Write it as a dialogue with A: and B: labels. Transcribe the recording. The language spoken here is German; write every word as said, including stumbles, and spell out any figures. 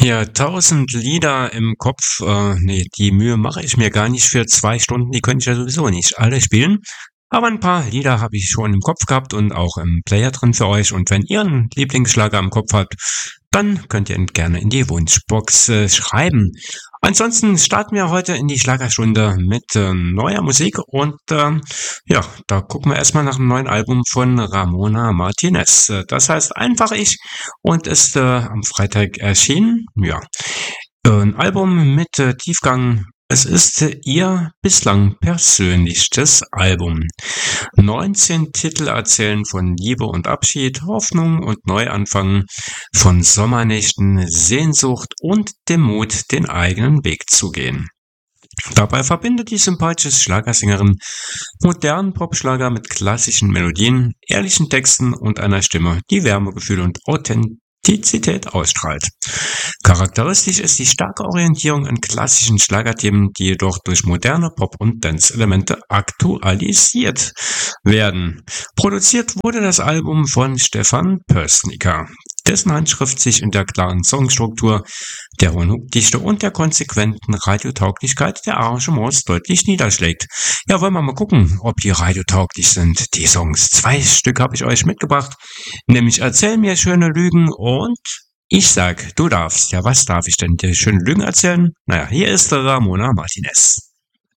A: Ja, tausend Lieder im Kopf, äh, ne, die Mühe mache ich mir gar nicht für zwei Stunden, die könnte ich ja sowieso nicht alle spielen. Aber ein paar Lieder habe ich schon im Kopf gehabt und auch im Player drin für euch. Und wenn ihr einen Lieblingsschlager im Kopf habt, dann könnt ihr ihn gerne in die Wunschbox äh, schreiben. Ansonsten starten wir heute in die Schlagerstunde mit äh, neuer Musik und ähm, ja, da gucken wir erstmal nach einem neuen Album von Ramona Martinez. Äh, Das heißt einfach ich und ist äh, am Freitag erschienen. Ja, äh, ein Album mit äh, Tiefgang. Es ist äh, ihr bislang persönlichstes Album. neunzehn Titel erzählen von Liebe und Abschied, Hoffnung und Neuanfang, von Sommernächten, Sehnsucht und dem Mut, den eigenen Weg zu gehen. Dabei verbindet die sympathische Schlagersängerin modernen Popschlager mit klassischen Melodien, ehrlichen Texten und einer Stimme, die Wärmegefühl und Authentizität ausstrahlt. Charakteristisch ist die starke Orientierung an klassischen Schlagerthemen, die jedoch durch moderne Pop- und Dance-Elemente aktualisiert werden. Produziert wurde das Album von Stefan Pößnicker, dessen Handschrift sich in der klaren Songstruktur, der hohen Hookdichte und der konsequenten Radiotauglichkeit der Arrangements deutlich niederschlägt. Ja, wollen wir mal gucken, ob die radiotauglich sind, die Songs. Zwei Stück habe ich euch mitgebracht, nämlich Erzähl mir schöne Lügen und Ich sag, du darfst. Ja, was darf ich denn dir schöne Lügen erzählen? Naja, hier ist Ramona Martinez.